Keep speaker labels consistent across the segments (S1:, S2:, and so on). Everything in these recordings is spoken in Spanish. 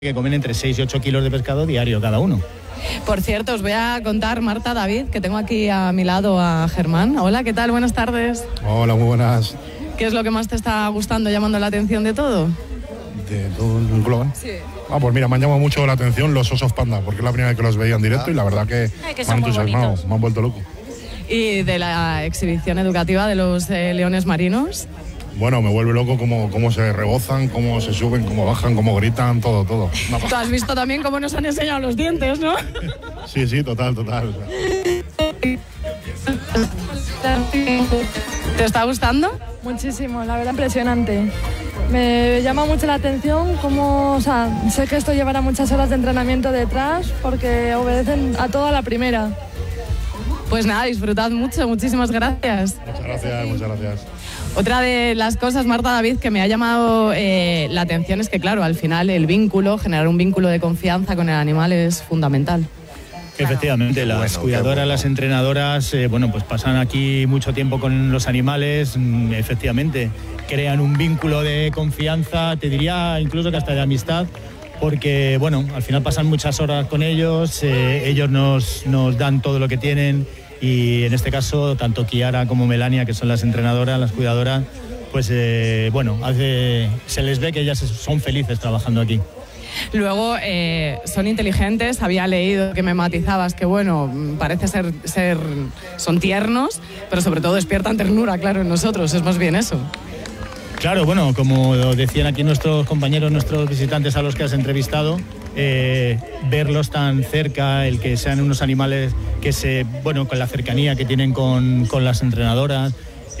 S1: que comen entre 6 y 8 kilos de pescado diario cada uno.
S2: Por cierto, os voy a contar, Marta, David, que tengo aquí a mi lado a Germán. Hola, ¿qué tal? Buenas tardes.
S3: Hola, muy buenas.
S2: ¿Qué es lo que más te está gustando, llamando la atención de todo?
S3: ¿De todo el globo?
S2: Sí.
S3: Pues mira, me han llamado mucho la atención los osos panda, porque es la primera vez que los veía en directo y la verdad que me han entusiasmado, me han vuelto loco.
S2: ¿Y de la exhibición educativa de los leones marinos?
S3: Bueno, me vuelve loco cómo se rebozan, cómo se suben, cómo bajan, cómo gritan, todo.
S2: Tú has visto también cómo nos han enseñado los dientes, ¿no?
S3: Sí, total.
S2: ¿Te está gustando?
S4: Muchísimo, la verdad impresionante. Me llama mucho la atención sé que esto llevará muchas horas de entrenamiento detrás porque obedecen a toda la primera.
S2: Pues nada, disfrutad mucho, muchísimas gracias.
S3: Muchas gracias.
S2: Otra de las cosas, Marta, David, que me ha llamado la atención es que, claro, al final generar un vínculo de confianza con el animal es fundamental.
S1: Efectivamente, las cuidadoras, las entrenadoras, pues pasan aquí mucho tiempo con los animales, efectivamente, crean un vínculo de confianza, te diría incluso que hasta de amistad, porque, al final pasan muchas horas con ellos, ellos nos dan todo lo que tienen. Y en este caso, tanto Kiara como Melania, que son las entrenadoras, las cuidadoras, se les ve que ellas son felices trabajando aquí.
S2: Luego, son inteligentes, había leído que me matizabas que, parece son tiernos, pero sobre todo despiertan ternura, claro, en nosotros, es más bien eso.
S1: Claro, como decían aquí nuestros compañeros, nuestros visitantes a los que has entrevistado, verlos tan cerca, el que sean unos animales que con la cercanía que tienen con las entrenadoras,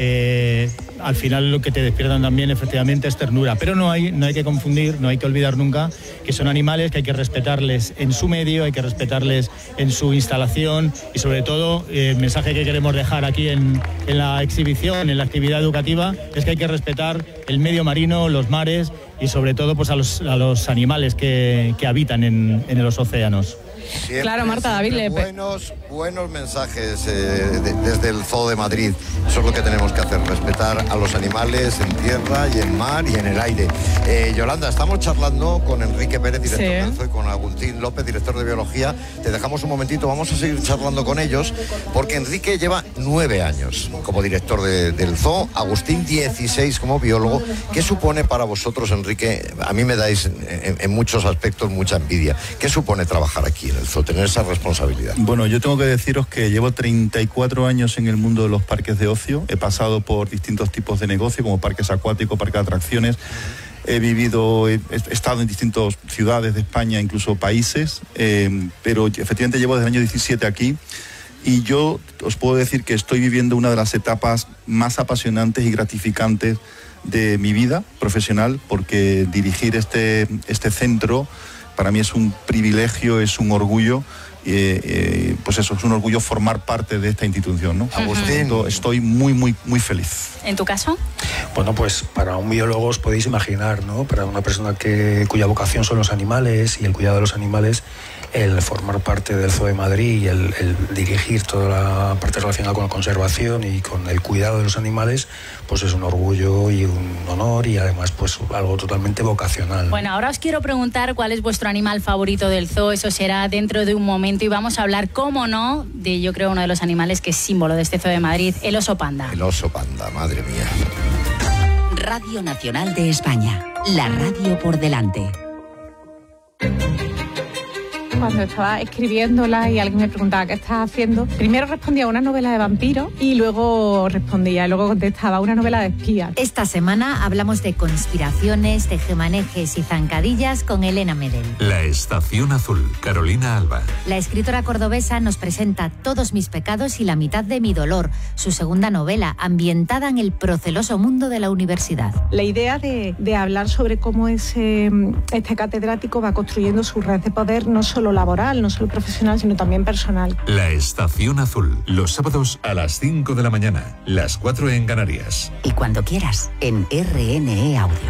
S1: al final lo que te despiertan también efectivamente es ternura, pero no hay que confundir, no hay que olvidar nunca que son animales que hay que respetarles en su medio, hay que respetarles en su instalación y sobre todo el mensaje que queremos dejar aquí en la exhibición, en la actividad educativa, es que hay que respetar el medio marino, los mares y sobre todo a los animales que habitan en los océanos.
S5: Siempre,
S2: claro, Marta, David.
S5: Buenos mensajes desde el Zoo de Madrid. Eso es lo que tenemos que hacer, respetar a los animales en tierra y en mar y en el aire. Yolanda, estamos charlando con Enrique Pérez, director del Zoo, y con Agustín López, director de Biología. Te dejamos un momentito, vamos a seguir charlando con ellos, porque Enrique lleva 9 años como director del Zoo, Agustín 16 como biólogo. ¿Qué supone para vosotros, Enrique? A mí me dais en muchos aspectos mucha envidia. ¿Qué supone trabajar aquí en el Zoo, tener esa responsabilidad?
S6: Bueno, yo tengo que deciros que llevo 34 años en el mundo de los parques de ocio. He pasado por distintos tipos de negocio, como parques acuáticos, parques de atracciones. He estado en distintas ciudades de España, incluso países, pero efectivamente llevo desde el año 17 aquí. Y yo os puedo decir que estoy viviendo una de las etapas más apasionantes y gratificantes de mi vida profesional, porque dirigir este centro para mí es un privilegio, es un orgullo, es un orgullo formar parte de esta institución, ¿no?
S5: Agustín,
S6: estoy muy feliz.
S7: ¿En tu caso?
S8: Bueno, pues para un biólogo os podéis imaginar, ¿no? Para una persona cuya vocación son los animales y el cuidado de los animales, el formar parte del Zoo de Madrid y el dirigir toda la parte relacionada con la conservación y con el cuidado de los animales, pues es un orgullo y un honor y además pues algo totalmente vocacional.
S7: Bueno, ahora os quiero preguntar cuál es vuestro animal favorito del zoo. Eso será dentro de un momento y vamos a hablar, cómo no, de yo creo uno de los animales que es símbolo de este Zoo de Madrid, el oso panda.
S5: El oso panda, madre mía.
S9: Radio Nacional de España, la radio por delante.
S10: Cuando estaba escribiéndola y alguien me preguntaba qué estás haciendo, primero respondía a una novela de vampiros y luego contestaba a una novela de espías.
S11: Esta semana hablamos de conspiraciones, tejemanejes y zancadillas con Elena Medel.
S12: La Estación Azul, Carolina Alba.
S11: La escritora cordobesa nos presenta Todos mis pecados y la mitad de mi dolor, su segunda novela, ambientada en el proceloso mundo de la universidad.
S10: La idea de hablar sobre cómo este catedrático va construyendo su red de poder, no solo laboral, no solo profesional, sino también personal.
S12: La Estación Azul, los sábados a las 5 de la mañana, las 4 en Canarias.
S9: Y cuando quieras, en RNE Audio.